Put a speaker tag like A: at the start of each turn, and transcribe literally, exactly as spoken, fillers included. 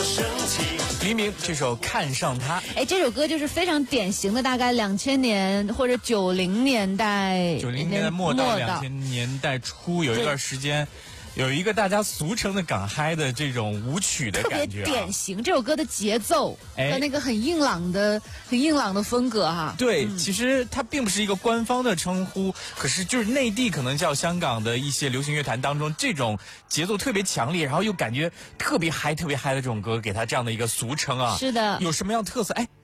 A: 生气。
B: 黎明这首《看上他》，
C: 哎，这首歌就是非常典型的，大概两千年或者九零年代，
B: 九零年代末到两千年代初有一段时间。有一个大家俗称的港嗨的这种舞曲的感觉、啊，
C: 特别典型。这首歌的节奏和那个很硬朗的、很硬朗的风格哈。
B: 对、
C: 嗯，
B: 其实它并不是一个官方的称呼，可是就是内地可能叫香港的一些流行乐坛当中，这种节奏特别强烈，然后又感觉特别嗨、特别嗨的这种歌，给它这样的一个俗称啊。
C: 是的。
B: 有什么样特色？哎，